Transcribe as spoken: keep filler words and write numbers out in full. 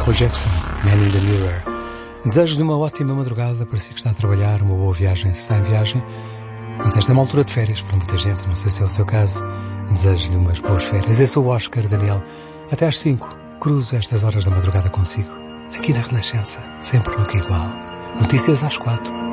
Michael Jackson, Man in the Mirror. Desejo de uma ótima madrugada para si que está a trabalhar, uma boa viagem se está em viagem. Mas esta é uma altura de férias para muita gente, não sei se é o seu caso. Desejo-lhe umas boas férias. Eu sou o Oscar Daniel. Até às cinco, cruzo estas horas da madrugada consigo. Aqui na Renascença, sempre no que igual. Notícias às quatro.